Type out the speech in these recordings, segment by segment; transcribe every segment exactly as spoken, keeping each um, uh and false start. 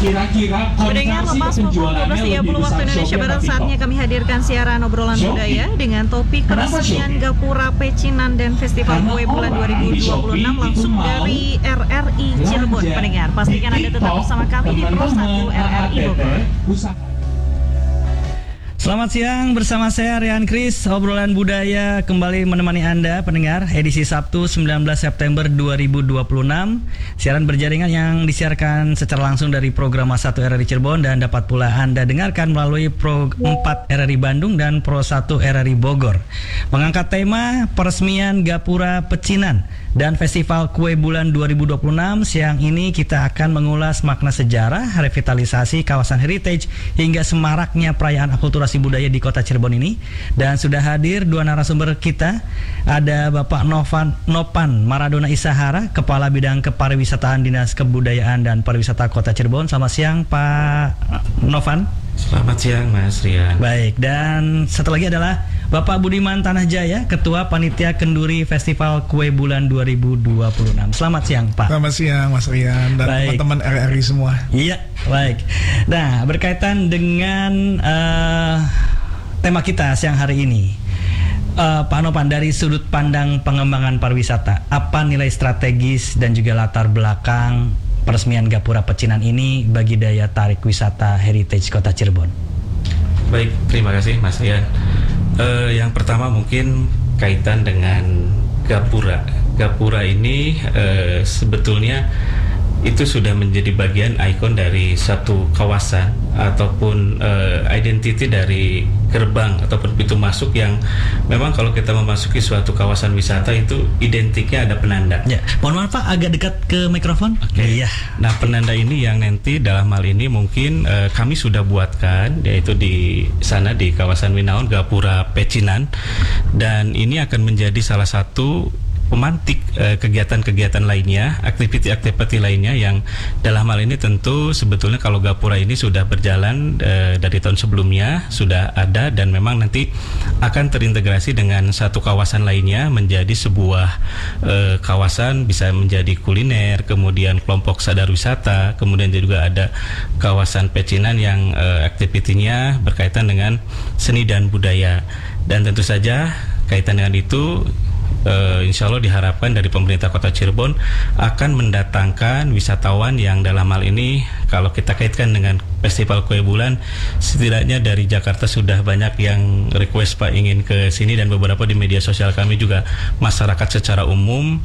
Kira-kira Pendengar, lepas pukul dua belas tiga puluh waktu Indonesia Barat, saatnya kami hadirkan siaran obrolan budaya dengan topik peresmian Gapura Pecinan dan Festival Kue Bulan dua ribu dua puluh enam langsung dari R R I Cirebon. Pendengar, pastikan Anda tetap bersama kami di Pro satu R R I Bogor. Selamat siang, bersama saya Rian Kris. Obrolan budaya kembali menemani Anda pendengar, edisi Sabtu sembilan belas September dua ribu dua puluh enam. Siaran berjaringan yang disiarkan secara langsung dari program satu R R I Cirebon, dan dapat pula Anda dengarkan melalui Pro empat R R I Bandung dan Pro satu R R I Bogor. Mengangkat tema peresmian Gapura Pecinan dan Festival Kue Bulan dua ribu dua puluh enam. Siang ini kita akan mengulas makna sejarah, revitalisasi kawasan heritage, hingga semaraknya perayaan akulturasi budaya di kota Cirebon ini. Dan sudah hadir dua narasumber kita. Ada Bapak Novan, Nopan Maradona Isahara, Kepala Bidang Kepariwisataan Dinas Kebudayaan dan Pariwisata Kota Cirebon. Selamat siang Pak Novan. Selamat siang Mas Rian. Baik, dan satu lagi adalah Bapak Budiman Tanah Jaya, Ketua Panitia Kenduri Festival Kue Bulan dua ribu dua puluh enam. Selamat siang Pak. Selamat siang Mas Rian dan baik, teman-teman R R I semua. Iya, baik. Nah, berkaitan dengan uh, tema kita siang hari ini, uh, Pak Nopan, dari sudut pandang pengembangan pariwisata, apa nilai strategis dan juga latar belakang peresmian Gapura Pecinan ini bagi daya tarik wisata heritage kota Cirebon? Baik, terima kasih Mas Rian. Uh, yang pertama mungkin kaitan dengan Gapura. Gapura ini uh, sebetulnya itu sudah menjadi bagian ikon dari satu kawasan ataupun uh, identity dari gerbang ataupun pintu masuk yang memang kalau kita memasuki suatu kawasan wisata itu identiknya ada penanda. Ya, mohon maaf Pak, agak dekat ke mikrofon. Oke. Okay. Iya. Nah, penanda ini yang nanti dalam hal ini mungkin uh, kami sudah buatkan, yaitu di sana di kawasan Winaon Gapura Pecinan, dan ini akan menjadi salah satu pemantik eh, kegiatan-kegiatan lainnya, aktiviti-aktiviti lainnya yang dalam hal ini tentu sebetulnya kalau Gapura ini sudah berjalan eh, dari tahun sebelumnya, sudah ada dan memang nanti akan terintegrasi dengan satu kawasan lainnya menjadi sebuah eh, kawasan, bisa menjadi kuliner, kemudian kelompok sadar wisata, kemudian juga ada kawasan pecinan yang eh, aktivitinya berkaitan dengan seni dan budaya. Dan tentu saja kaitan dengan itu Uh, insya Allah diharapkan dari pemerintah kota Cirebon akan mendatangkan wisatawan yang dalam hal ini kalau kita kaitkan dengan Festival Kue Bulan, setidaknya dari Jakarta sudah banyak yang request Pak ingin ke sini, dan beberapa di media sosial kami juga masyarakat secara umum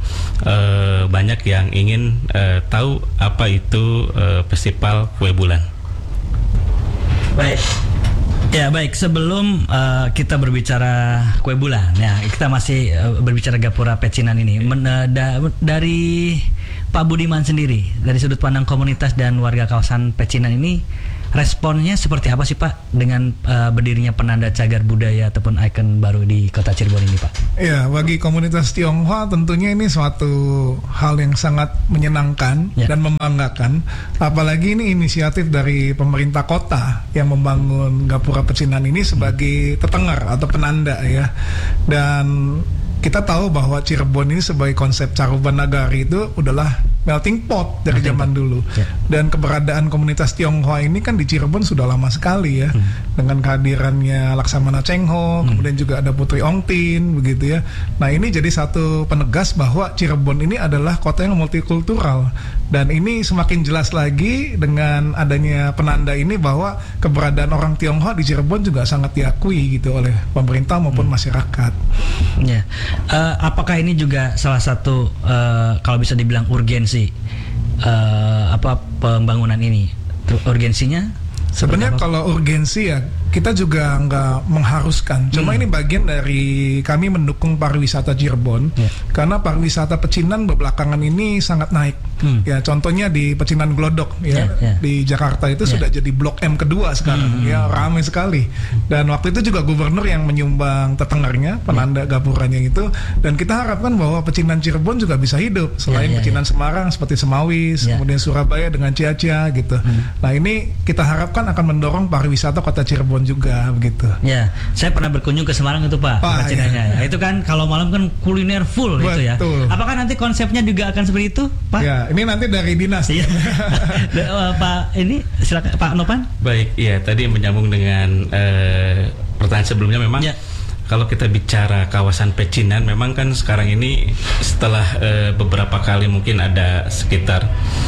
uh, banyak yang ingin uh, tahu apa itu uh, Festival Kue Bulan. Baik. Ya baik, sebelum uh, kita berbicara Kue Bulan, ya kita masih uh, berbicara Gapura Pecinan ini. Men, uh, da, dari Pak Budiman sendiri, dari sudut pandang komunitas dan warga kawasan Pecinan ini, responnya seperti apa sih Pak dengan uh, berdirinya penanda cagar budaya ataupun ikon baru di kota Cirebon ini Pak? Ya, bagi komunitas Tionghoa tentunya ini suatu hal yang sangat menyenangkan ya, dan membanggakan. Apalagi ini inisiatif dari pemerintah kota yang membangun Gapura Pecinan ini sebagai tetengar atau penanda ya. Dan kita tahu bahwa Cirebon ini sebagai konsep Caruban Nagari itu adalah melting pot dari melting zaman pot. dulu ya. Dan keberadaan komunitas Tionghoa ini kan di Cirebon sudah lama sekali ya, hmm. dengan kehadirannya Laksamana Cheng Ho, hmm. kemudian juga ada Putri Ong Tin begitu ya. Nah ini jadi satu penegas bahwa Cirebon ini adalah kota yang multikultural, dan ini semakin jelas lagi dengan adanya penanda ini bahwa keberadaan orang Tionghoa di Cirebon juga sangat diakui gitu oleh pemerintah maupun hmm. masyarakat. Ya. Uh, apakah ini juga salah satu uh, kalau bisa dibilang urgensi uh, apa pembangunan ini? Urgensinya? Sebenarnya kalau urgensi ya kita juga nggak mengharuskan. Cuma hmm. ini bagian dari kami mendukung pariwisata Cirebon, yeah. karena pariwisata pecinan belakangan ini sangat naik. Hmm. Ya contohnya di Pecinan Glodok ya, yeah, yeah. di Jakarta itu yeah. sudah jadi Blok M kedua sekarang, hmm. ya ramai sekali. Dan waktu itu juga gubernur yang menyumbang tetengarnya, penanda yeah. gapuranya itu. Dan kita harapkan bahwa pecinan Cirebon juga bisa hidup selain yeah, yeah, pecinan yeah. Semarang seperti Semawis, yeah. kemudian Surabaya dengan Cia-Cia gitu. Hmm. Nah ini kita harapkan akan mendorong pariwisata kota Cirebon juga begitu. Ya, saya pernah berkunjung ke Semarang itu Pak, oh, pecinannya. Ya. Itu kan kalau malam kan kuliner full. Betul. Itu ya. Apakah nanti konsepnya juga akan seperti itu, Pak? Ya, ini nanti dari dinas. Iya. Pak ini silakan Pak Nopan. Baik, ya tadi menyambung dengan uh, pertanyaan sebelumnya memang. Ya. Kalau kita bicara kawasan pecinan, memang kan sekarang ini setelah uh, beberapa kali mungkin ada sekitar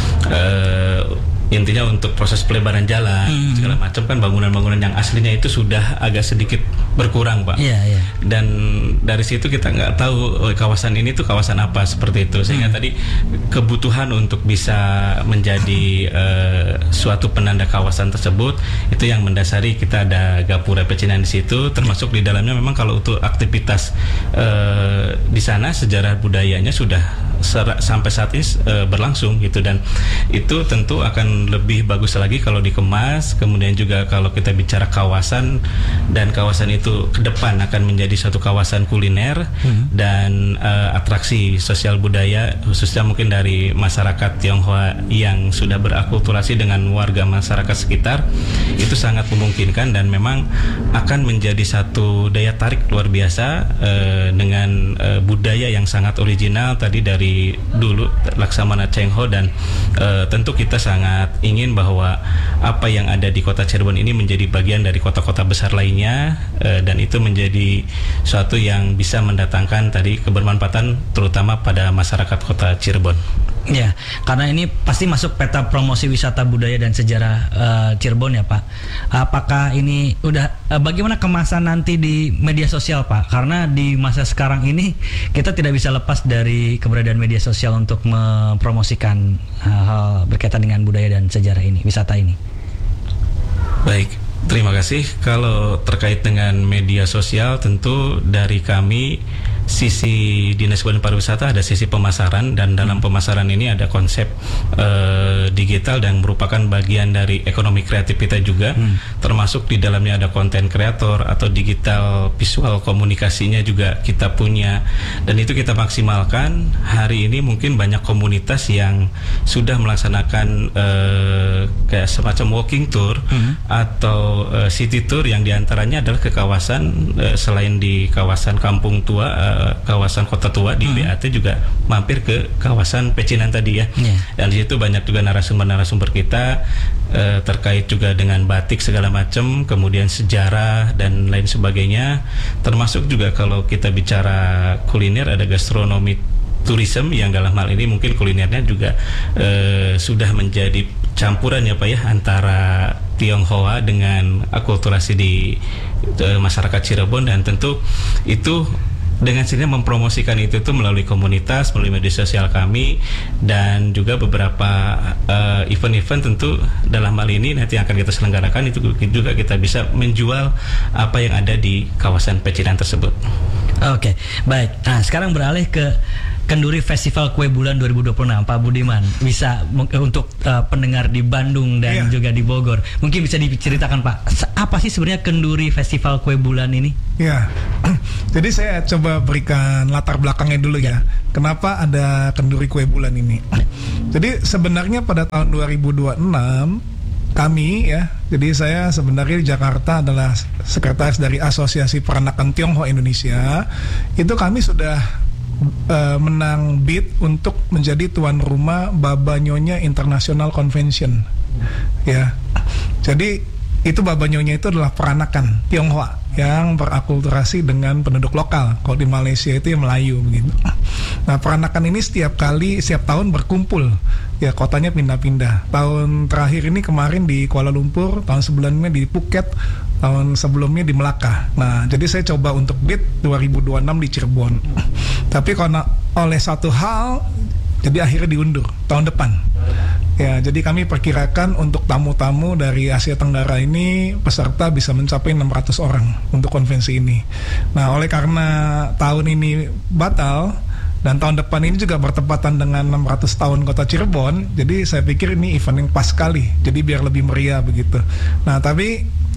uh, intinya untuk proses pelebaran jalan hmm. segala macam kan bangunan-bangunan yang aslinya itu sudah agak sedikit berkurang, Pak. Iya, iya. Dan dari situ kita nggak tahu oh, kawasan ini tuh kawasan apa seperti itu. Sehingga hmm. tadi kebutuhan untuk bisa menjadi uh, suatu penanda kawasan tersebut itu yang mendasari kita ada Gapura Pecinan di situ. Termasuk di dalamnya memang kalau untuk aktivitas uh, di sana sejarah budayanya sudah ser- sampai saat ini uh, berlangsung gitu, dan itu tentu akan lebih bagus lagi kalau dikemas. Kemudian juga kalau kita bicara kawasan, dan kawasan itu ke depan akan menjadi satu kawasan kuliner hmm. dan uh, atraksi sosial budaya, khususnya mungkin dari masyarakat Tionghoa yang sudah berakulturasi dengan warga masyarakat sekitar, itu sangat memungkinkan dan memang akan menjadi satu daya tarik luar biasa uh, dengan uh, budaya yang sangat original tadi dari dulu Laksamana Cheng Ho, dan uh, tentu kita sangat ingin bahwa apa yang ada di kota Cirebon ini menjadi bagian dari kota-kota besar lainnya, eh, dan itu menjadi suatu yang bisa mendatangkan tadi kebermanfaatan terutama pada masyarakat kota Cirebon. Ya, karena ini pasti masuk peta promosi wisata budaya dan sejarah uh, Cirebon ya, Pak. Apakah ini udah uh, bagaimana kemasan nanti di media sosial, Pak? Karena di masa sekarang ini kita tidak bisa lepas dari keberadaan media sosial untuk mempromosikan hal-hal berkaitan dengan budaya dan sejarah ini, wisata ini. Baik, terima kasih. Kalau terkait dengan media sosial, tentu dari kami sisi Dinas Kebudayaan Pariwisata ada sisi pemasaran, dan dalam pemasaran ini ada konsep uh, digital dan merupakan bagian dari ekonomi kreatif kita juga, hmm. termasuk di dalamnya ada konten kreator atau digital visual komunikasinya juga kita punya, dan itu kita maksimalkan. Hari ini mungkin banyak komunitas yang sudah melaksanakan uh, kayak semacam walking tour hmm. atau uh, city tour yang diantaranya adalah ke kawasan uh, selain di kawasan Kampung Tua, uh, kawasan Kota Tua di hmm. B A T juga mampir ke kawasan Pecinan tadi ya. Yeah. Dan di situ banyak juga narasumber-narasumber kita uh, terkait juga dengan batik segala macam, kemudian sejarah dan lain sebagainya. Termasuk juga kalau kita bicara kuliner ada gastronomi tourism yang dalam hal ini mungkin kulinernya juga uh, sudah menjadi campuran ya Pak ya antara Tionghoa dengan akulturasi di uh, masyarakat Cirebon, dan tentu itu dengan sendirinya mempromosikan itu tuh melalui komunitas, melalui media sosial kami, dan juga beberapa uh, event-event tentu dalam hal ini nanti yang akan kita selenggarakan itu juga kita bisa menjual apa yang ada di kawasan Pecinan tersebut. Oke, baik. Nah, sekarang beralih ke Kenduri Festival Kue Bulan dua ribu dua puluh enam, Pak Budiman, bisa untuk uh, pendengar di Bandung dan iya. juga di Bogor, mungkin bisa diceritakan Pak, apa sih sebenarnya Kenduri Festival Kue Bulan ini? Ya, jadi saya coba berikan latar belakangnya dulu ya, kenapa ada Kenduri Kue Bulan ini. Jadi sebenarnya pada tahun dua ribu dua puluh enam kami ya, jadi saya sebenarnya di Jakarta adalah sekretaris dari Asosiasi Peranakan Tionghoa Indonesia. Itu kami sudah uh, menang bid untuk menjadi tuan rumah Baba Nyonya International Convention. Ya, jadi itu Baba Nyonya itu adalah peranakan Tionghoa yang berakulturasi dengan penduduk lokal. Kalau di Malaysia itu ya Melayu begitu. Nah, peranakan ini setiap kali, setiap tahun berkumpul. Ya, kotanya pindah-pindah. Tahun terakhir ini kemarin di Kuala Lumpur, tahun sebelumnya di Phuket, tahun sebelumnya di Melaka. Nah, jadi saya coba untuk bid dua ribu dua puluh enam di Cirebon. Tapi karena oleh satu hal, jadi akhirnya diundur tahun depan. Ya, jadi kami perkirakan untuk tamu-tamu dari Asia Tenggara ini peserta bisa mencapai enam ratus orang untuk konvensi ini. Nah, oleh karena tahun ini batal dan tahun depan ini juga bertepatan dengan enam ratus tahun Kota Cirebon, jadi saya pikir ini event yang pas sekali. Jadi biar lebih meriah begitu. Nah, tapi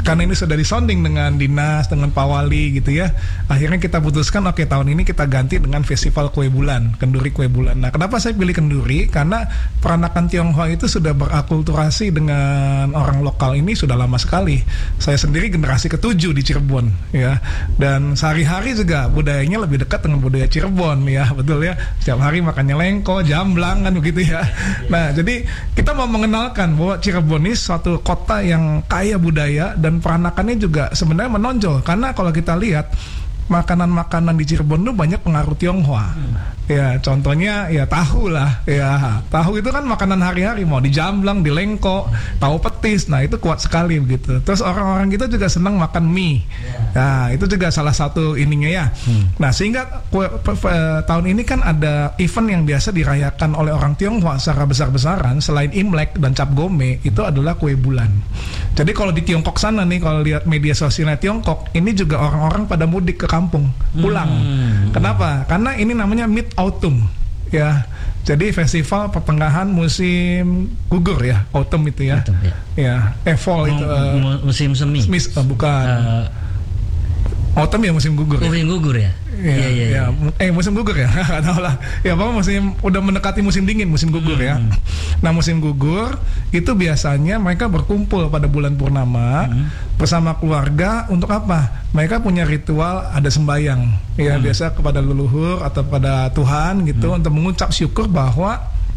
karena ini sudah disonding dengan dinas, dengan Pak Wali gitu ya, akhirnya kita putuskan oke okay, tahun ini kita ganti dengan festival kue bulan, kenduri kue bulan. Nah, kenapa saya pilih kenduri? Karena peranakan Tionghoa itu sudah berakulturasi dengan orang lokal ini sudah lama sekali. Saya sendiri generasi ketujuh di Cirebon ya, dan sehari-hari juga budayanya lebih dekat dengan budaya Cirebon ya, betul ya. Setiap hari makannya lengko, jamblang kan begitu ya. Nah, jadi kita mau mengenalkan bahwa Cirebon ini suatu kota yang kaya budaya dan peranakannya juga sebenarnya menonjol, karena kalau kita lihat makanan-makanan di Cirebon itu banyak pengaruh Tionghoa. Hmm. Ya, contohnya ya tahu lah. Ya, tahu itu kan makanan hari-hari, mau di jamblang, di lengko, tahu petis. Nah, itu kuat sekali begitu. Terus orang-orang kita juga senang makan mie. Nah, itu juga salah satu ininya ya. Hmm. Nah, sehingga kue, pe, pe, tahun ini kan ada event yang biasa dirayakan oleh orang Tionghoa secara besar-besaran selain Imlek dan Cap Gome, itu adalah kue bulan. Jadi kalau di Tiongkok sana nih, kalau lihat media sosialnya Tiongkok, ini juga orang-orang pada mudik ke kampung, pulang. Hmm. Kenapa? Karena ini namanya Mid Autumn ya. Jadi festival pertengahan musim gugur ya, autumn itu ya. Autumn, ya. Ya, eh fall itu uh, musim semi. Mis, uh, bukan. Uh, autumn ya musim gugur. Musim ya? gugur ya. Ya, ya, ya. Eh musim gugur ya, nggak tahu lah. Ya, apa musim udah mendekati musim dingin, musim gugur hmm. ya. Nah, musim gugur itu biasanya mereka berkumpul pada bulan purnama hmm. bersama keluarga untuk apa? Mereka punya ritual, ada sembahyang, ya hmm. biasa kepada leluhur atau pada Tuhan gitu hmm. untuk mengucap syukur bahwa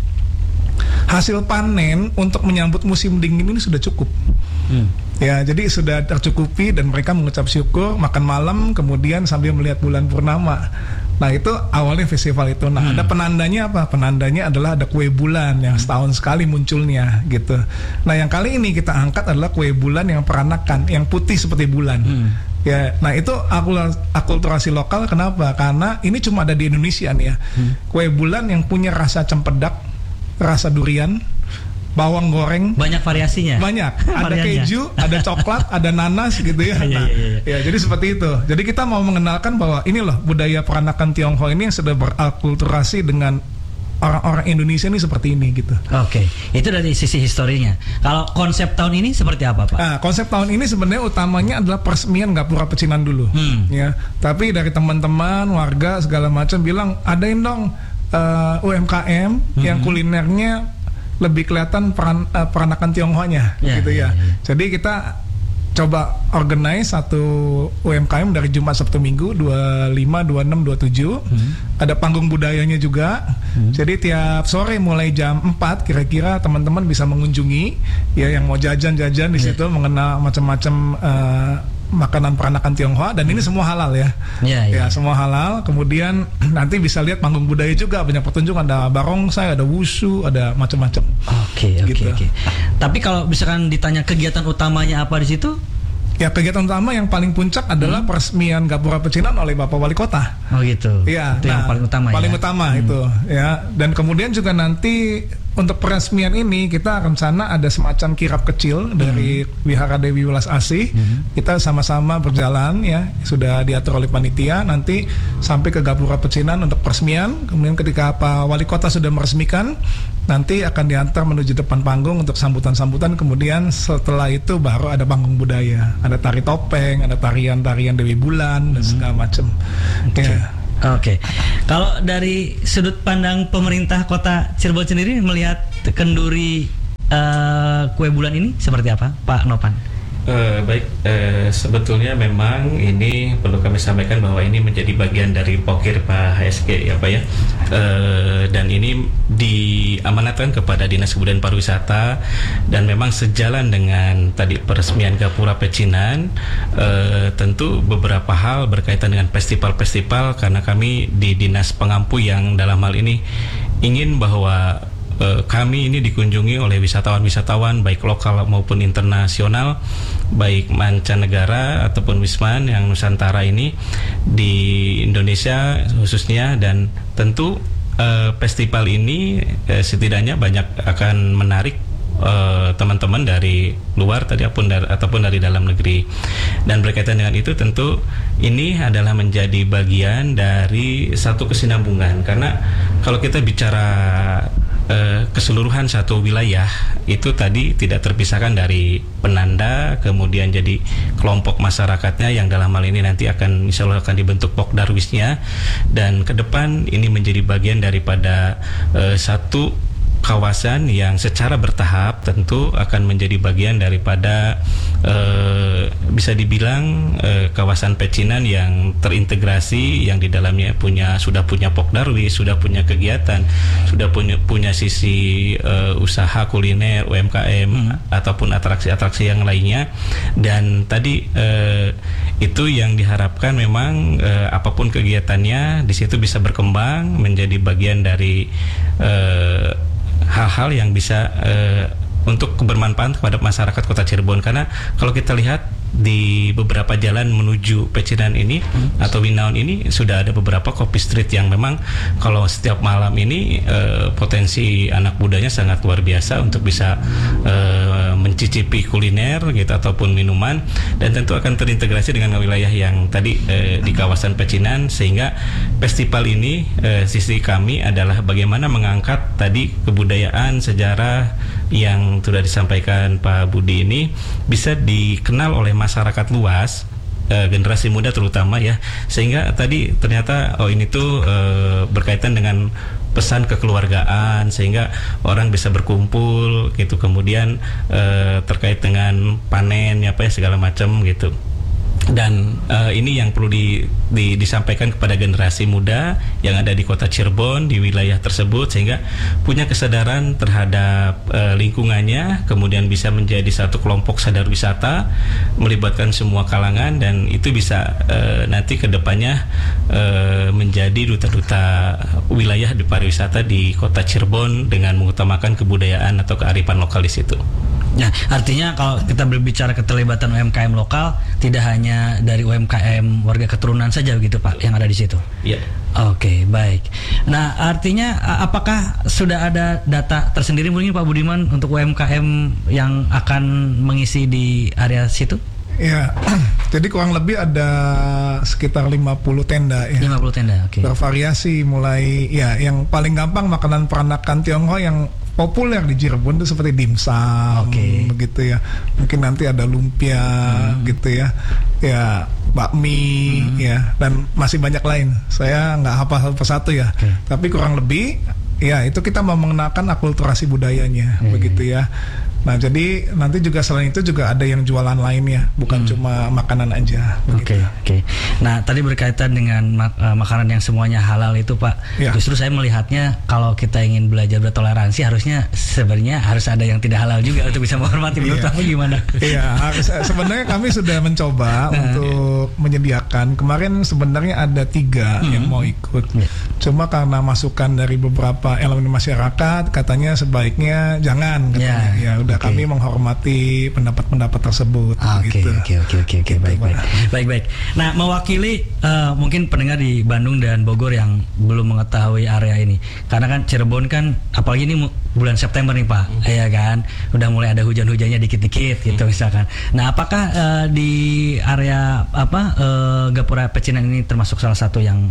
hasil panen untuk menyambut musim dingin ini sudah cukup. Hmm. Ya, jadi sudah tercukupi dan mereka mengucap syukur, makan malam, kemudian sambil melihat bulan purnama. Nah, itu awalnya festival itu. Nah, hmm. ada penandanya apa? Penandanya adalah ada kue bulan yang setahun sekali munculnya gitu. Nah, yang kali ini kita angkat adalah kue bulan yang peranakan, yang putih seperti bulan. Hmm. Ya, nah itu akulturasi lokal. Kenapa? Karena ini cuma ada di Indonesia nih ya. Hmm. Kue bulan yang punya rasa cempedak, rasa durian, bawang goreng, banyak variasinya. Banyak. Ada keju, ada coklat, ada nanas gitu ya. Nah, ya, ya, ya. ya, jadi seperti itu. Jadi kita mau mengenalkan bahwa ini loh budaya peranakan Tionghoa ini yang sudah berakulturasi dengan orang-orang Indonesia ini seperti ini gitu. Oke, itu dari sisi historinya. Kalau konsep tahun ini seperti apa, Pak? Nah, konsep tahun ini sebenarnya utamanya adalah peresmian Gapura Pecinan dulu, hmm. ya. Tapi dari teman-teman, warga segala macam bilang adain dong uh, U M K M hmm. yang kulinernya lebih kelihatan peran, uh, peranakan Tionghoanya, yeah, gitu ya. Yeah, yeah. Jadi kita coba organize satu U M K M dari Jumat Sabtu Minggu dua puluh lima, dua puluh enam, dua puluh tujuh. Hmm. Ada panggung budayanya juga. Hmm. Jadi tiap sore mulai jam empat kira-kira teman-teman bisa mengunjungi ya, yang mau jajan-jajan di situ, yeah. mengenal macam-macam uh, makanan peranakan Tionghoa, dan ini semua halal ya. Ya, ya. Ya, semua halal. Kemudian nanti bisa lihat panggung budaya juga, banyak pertunjukan, ada barongsai, ada wushu, ada macam-macam. Oke, oke, oke. Tapi kalau misalkan ditanya kegiatan utamanya apa di situ? Ya, kegiatan utama yang paling puncak adalah hmm. peresmian Gapura Pecinan oleh Bapak Wali Kota. Oh gitu. Iya, itu nah, yang paling utama. Paling ya? utama hmm. itu, ya. Dan kemudian juga nanti untuk peresmian ini kita rencana ada semacam kirap kecil dari hmm. Wihara Dewi Welas Asih. Hmm. Kita sama-sama berjalan ya, sudah diatur oleh panitia, nanti sampai ke Gapura Pecinan untuk peresmian. Kemudian ketika Pak Wali Kota sudah meresmikan, nanti akan diantar menuju depan panggung untuk sambutan-sambutan. Kemudian setelah itu baru ada panggung budaya, ada tari topeng, ada tarian-tarian Dewi Bulan, dan segala macam. Okay. Ya. Oke, okay. Kalau dari sudut pandang pemerintah Kota Cirebon sendiri melihat kenduri uh, kue bulan ini seperti apa, Pak Nopan? Uh, baik, uh, sebetulnya memang ini perlu kami sampaikan bahwa ini menjadi bagian dari Pokir Pak H S G ya Pak ya, uh, dan ini diamanatkan kepada Dinas Kebudayaan Pariwisata, dan memang sejalan dengan tadi peresmian Gapura Pecinan, uh, tentu beberapa hal berkaitan dengan festival-festival, karena kami di Dinas Pengampu yang dalam hal ini ingin bahwa kami ini dikunjungi oleh wisatawan-wisatawan baik lokal maupun internasional, baik mancanegara ataupun wisman yang Nusantara ini di Indonesia khususnya, dan tentu eh, festival ini eh, setidaknya banyak akan menarik eh, teman-teman dari luar tadi ataupun dari, ataupun dari dalam negeri. Dan berkaitan dengan itu tentu ini adalah menjadi bagian dari satu kesinambungan, karena kalau kita bicara uh, keseluruhan satu wilayah itu tadi tidak terpisahkan dari penanda, kemudian jadi kelompok masyarakatnya yang dalam hal ini nanti akan insya Allah akan dibentuk Pokdarwisnya, dan ke depan ini menjadi bagian daripada uh, satu kawasan yang secara bertahap tentu akan menjadi bagian daripada eh, bisa dibilang eh, kawasan pecinan yang terintegrasi, yang di dalamnya punya sudah punya Pokdarwis, sudah punya kegiatan, sudah punya punya sisi eh, usaha kuliner, U M K M hmm. ataupun atraksi-atraksi yang lainnya. Dan tadi eh, itu yang diharapkan memang eh, apapun kegiatannya di situ bisa berkembang menjadi bagian dari eh, hal-hal yang bisa uh, untuk bermanfaat kepada masyarakat Kota Cirebon. Karena kalau kita lihat di beberapa jalan menuju Pecinan ini hmm. atau Winaun ini sudah ada beberapa kopi street yang memang kalau setiap malam ini uh, potensi anak mudanya sangat luar biasa untuk bisa uh, mencicipi kuliner gitu ataupun minuman, dan tentu akan terintegrasi dengan wilayah yang tadi uh, di kawasan Pecinan, sehingga festival ini uh, sisi kami adalah bagaimana mengangkat tadi kebudayaan, sejarah yang sudah disampaikan Pak Budi ini bisa dikenal oleh masyarakat luas, uh, generasi muda terutama ya, sehingga tadi ternyata oh ini tuh uh, berkaitan dengan pesan kekeluargaan, sehingga orang bisa berkumpul gitu, kemudian uh, terkait dengan panen apa ya segala macam gitu. Dan uh, ini yang perlu di, di, disampaikan kepada generasi muda yang ada di Kota Cirebon, di wilayah tersebut, sehingga punya kesadaran terhadap uh, lingkungannya, kemudian bisa menjadi satu kelompok sadar wisata melibatkan semua kalangan, dan itu bisa uh, nanti kedepannya uh, menjadi duta-duta wilayah di pariwisata di Kota Cirebon dengan mengutamakan kebudayaan atau kearifan lokal di situ. Nah, artinya kalau kita berbicara keterlibatan U M K M lokal, tidak hanya dari U M K M warga keturunan saja begitu Pak yang ada di situ. Iya. Oke, baik. Nah, artinya apakah sudah ada data tersendiri mungkin Pak Budiman untuk U M K M yang akan mengisi di area situ? Ya, jadi kurang lebih ada sekitar lima puluh tenda ya. lima puluh tenda, oke. Okay. Bervariasi mulai ya yang paling gampang makanan peranakan Tionghoa yang populer di Cirebon itu seperti dimsum, okay. begitu ya. Mungkin nanti ada lumpia, hmm. gitu ya, ya bakmi, hmm. ya, dan masih banyak lain. Saya nggak hafal satu persatu ya, okay. tapi kurang lebih, ya itu kita mau mengenalkan akulturasi budayanya, hmm. begitu ya. Nah, jadi nanti juga selain itu juga ada yang jualan lainnya, bukan hmm. cuma makanan aja. Oke, okay, oke. Okay. Nah, tadi berkaitan dengan mak- uh, makanan yang semuanya halal itu, Pak. Ya. Justru saya melihatnya kalau kita ingin belajar bertoleransi, harusnya sebenarnya harus ada yang tidak halal juga untuk bisa menghormati. Menurut kamu gimana? Iya, harus. Sebenarnya kami sudah mencoba untuk menyediakan. Kemarin sebenarnya ada tiga hmm. yang mau ikut. Ya. Cuma karena masukan dari beberapa elemen masyarakat, katanya sebaiknya jangan. Katanya. Ya, ya udah. Okay. Kami menghormati pendapat-pendapat tersebut. Oke, oke, oke, oke, oke, baik, baik, baik, baik. Nah, mewakili uh, mungkin pendengar di Bandung dan Bogor yang belum mengetahui area ini, karena kan Cirebon kan, apalagi ini bulan September nih Pak, hmm. ya kan, udah mulai ada hujan-hujannya dikit-dikit gitu hmm. misalkan. Nah, apakah uh, di area apa uh, Gapura Pecinan ini termasuk salah satu yang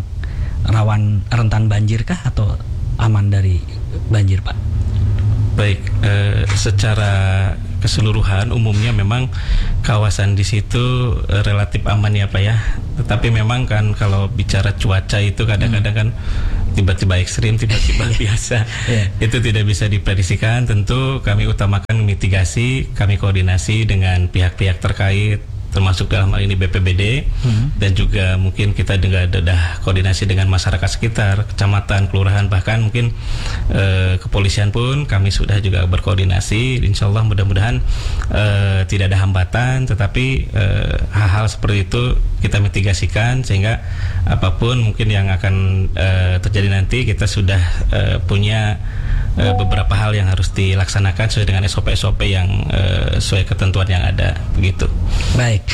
rawan rentan banjir kah atau aman dari banjir Pak? Baik, eh, secara keseluruhan umumnya memang kawasan di situ eh, relatif aman ya Pak ya. Tetapi memang kan kalau bicara cuaca itu kadang-kadang kan tiba-tiba ekstrim, tiba-tiba biasa. Yeah. Itu tidak bisa diprediksikan. Tentu kami utamakan mitigasi, kami koordinasi dengan pihak-pihak terkait, termasuk dalam hal ini B P B D, hmm. dan juga mungkin kita juga ada koordinasi dengan masyarakat sekitar, kecamatan, kelurahan, bahkan mungkin eh, kepolisian pun kami sudah juga berkoordinasi. Insya Allah mudah-mudahan eh, tidak ada hambatan, tetapi eh, hal-hal seperti itu kita mitigasikan sehingga apapun mungkin yang akan eh, terjadi nanti kita sudah eh, punya eh, beberapa hal yang harus dilaksanakan sesuai dengan S O P-S O P yang eh, sesuai ketentuan yang ada, begitu. Baik.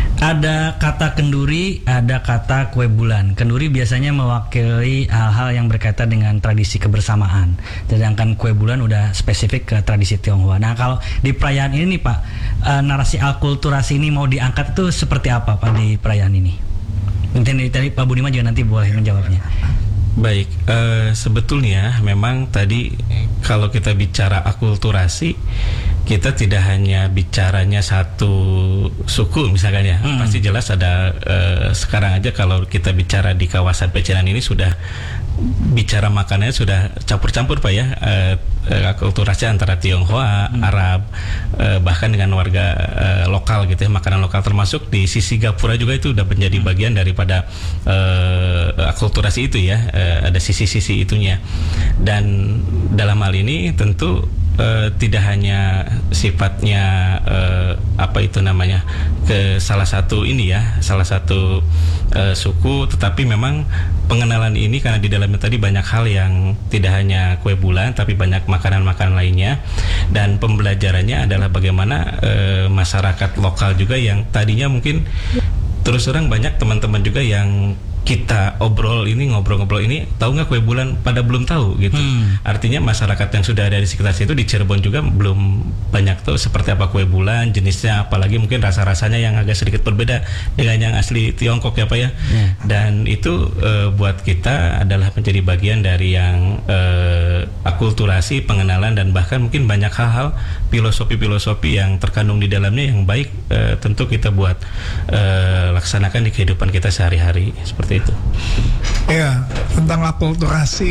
Ada kata kenduri, ada kata kue bulan. Kenduri biasanya mewakili hal-hal yang berkaitan dengan tradisi kebersamaan. Sedangkan kue bulan udah spesifik ke tradisi Tionghoa. Nah, kalau di perayaan ini nih Pak, uh, narasi akulturasi ini mau diangkat itu seperti apa Pak di perayaan ini? Mungkin tadi Pak Budiman juga nanti boleh menjawabnya. Baik, uh, sebetulnya memang tadi kalau kita bicara akulturasi, kita tidak hanya bicaranya satu suku misalkan ya, hmm. pasti jelas ada uh, sekarang aja kalau kita bicara di kawasan Pecinan ini sudah bicara makanannya sudah campur-campur Pak ya, uh, uh, akulturasi antara Tionghoa, hmm. Arab, uh, bahkan dengan warga uh, lokal gitu ya, makanan lokal, termasuk di sisi Gapura juga itu udah menjadi bagian daripada uh, akulturasi itu ya, uh, ada sisi-sisi itunya. Dan dalam hal ini tentu Uh, tidak hanya sifatnya uh, apa itu namanya ke salah satu ini ya, salah satu uh, suku, tetapi memang pengenalan ini karena di dalamnya tadi banyak hal yang tidak hanya kue bulan tapi banyak makanan-makanan lainnya, dan pembelajarannya adalah bagaimana uh, masyarakat lokal juga yang tadinya mungkin terus terang banyak teman-teman juga yang kita obrol ini ngobrol-ngobrol ini tahu nggak kue bulan, pada belum tahu gitu. Hmm. Artinya masyarakat yang sudah ada di sekitar situ di Cirebon juga belum banyak tahu seperti apa kue bulan, jenisnya, apalagi mungkin rasa-rasanya yang agak sedikit berbeda dengan yang asli Tiongkok ya Pak ya. Yeah. Dan itu uh, buat kita adalah menjadi bagian dari yang uh, akulturasi, pengenalan, dan bahkan mungkin banyak hal-hal filosofi-filosofi yang terkandung di dalamnya yang baik uh, tentu kita buat uh, laksanakan di kehidupan kita sehari-hari seperti itu. Ya, tentang akulturasi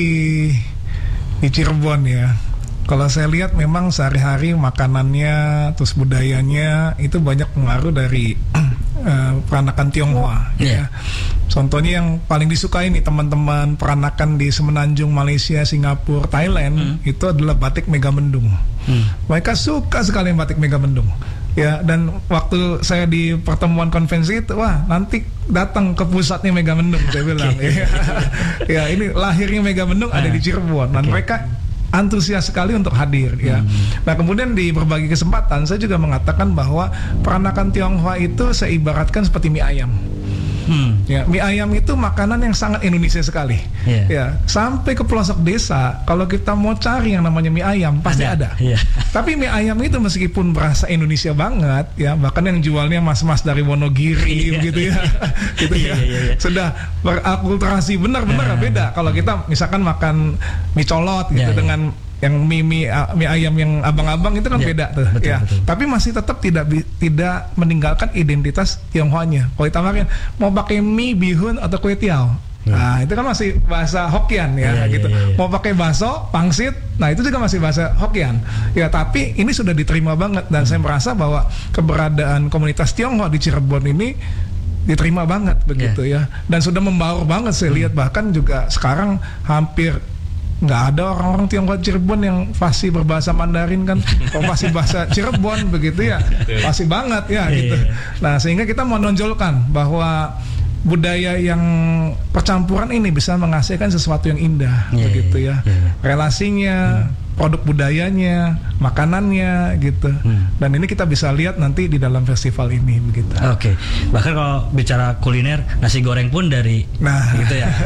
di Cirebon ya. Kalau saya lihat memang sehari-hari makanannya, terus budayanya itu banyak pengaruh dari uh, peranakan Tionghoa. Yeah. Ya. Contohnya yang paling disukai nih teman-teman peranakan di Semenanjung, Malaysia, Singapura, Thailand, hmm. itu adalah batik Megamendung. Hmm. Mereka suka sekali batik Megamendung. Ya, dan waktu saya di pertemuan konvensi itu, wah nanti datang ke pusatnya Megamendung, saya bilang. Okay. Ya, ya, ini lahirnya Megamendung ah. ada di Cirebon, dan okay. mereka antusias sekali untuk hadir. Ya. Hmm. Nah kemudian di berbagai kesempatan saya juga mengatakan bahwa peranakan Tionghoa itu saya ibaratkan seperti mie ayam. Hmm. Ya, mie ayam itu makanan yang sangat Indonesia sekali. Yeah. Ya, sampai ke pelosok desa, kalau kita mau cari yang namanya mie ayam pasti ada. ada. Yeah. Tapi mie ayam itu meskipun berasa Indonesia banget, ya bahkan yang jualnya mas-mas dari Wonogiri, yeah. gitu ya, gitu yeah, ya, yeah, yeah, yeah. sudah berakulturasi benar-benar yeah. beda. Kalau kita misalkan makan mie colot gitu yeah, dengan yeah. yang mie, mie, mie ayam yang abang-abang itu kan ya, beda tuh betul, ya. Betul. Tapi masih tetap tidak tidak meninggalkan identitas Tionghoanya. Kalau ditawarin mau pakai mie, bihun atau kue tiao, ya. Nah itu kan masih bahasa Hokkien ya, ya gitu. Ya, ya, ya. Mau pakai bakso, pangsit, nah itu juga masih bahasa Hokkien. Ya tapi ini sudah diterima banget, dan hmm. saya merasa bahwa keberadaan komunitas Tionghoa di Cirebon ini diterima banget begitu ya, ya. Dan sudah membaur banget saya hmm. lihat, bahkan juga sekarang hampir nggak ada orang-orang Tionghoa Cirebon yang fasih berbahasa Mandarin kan, kalau fasih bahasa Cirebon begitu ya, fasih banget ya gitu. Nah sehingga kita mau nonjolkan bahwa budaya yang percampuran ini bisa menghasilkan sesuatu yang indah, yeah, begitu ya, yeah. relasinya, hmm. produk budayanya, makanannya gitu. Hmm. Dan ini kita bisa lihat nanti di dalam festival ini begitu. Oke. Okay. Bahkan kalau bicara kuliner, nasi goreng pun dari nah gitu ya.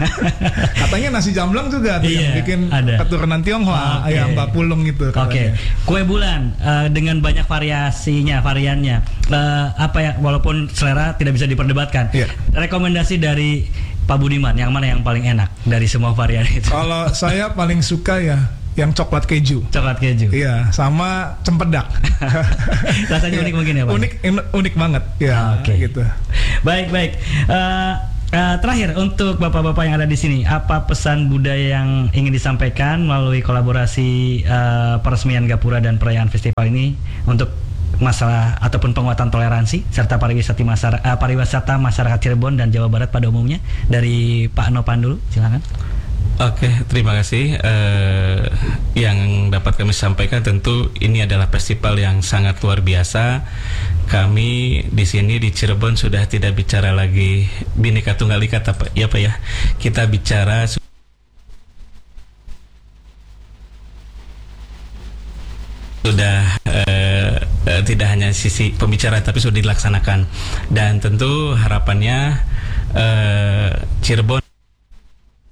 Katanya nasi jamblang juga tuh yeah, yang bikin ada. Keturunan Tionghoa, okay. ayam bapulung gitu. Oke. Okay. Kue bulan uh, dengan banyak variasinya, variannya. Uh, apa ya, walaupun selera tidak bisa diperdebatkan. Yeah. Rekomendasi dari Pak Budiman, yang mana yang paling enak dari semua varian itu? Kalau saya paling suka ya yang coklat keju. Coklat keju. Iya, sama cempedak. Rasanya unik mungkin ya Pak? Unik, unik banget. Ya, oke. Okay. Gitu. Baik, baik. Uh, uh, terakhir untuk bapak-bapak yang ada di sini, apa pesan budaya yang ingin disampaikan melalui kolaborasi uh, peresmian Gapura dan perayaan festival ini untuk masalah ataupun penguatan toleransi serta pariwisata masyarakat, uh, pariwisata masyarakat Cirebon dan Jawa Barat pada umumnya? Dari Pak Nopan dulu, silakan. Oke, terima kasih. Uh, yang dapat kami sampaikan tentu ini adalah festival yang sangat luar biasa. Kami di sini di Cirebon sudah tidak bicara lagi Bhinneka Tunggal Ika, ya Pak ya. Kita bicara sudah uh, uh, tidak hanya sisi pembicaraan tapi sudah dilaksanakan, dan tentu harapannya uh, Cirebon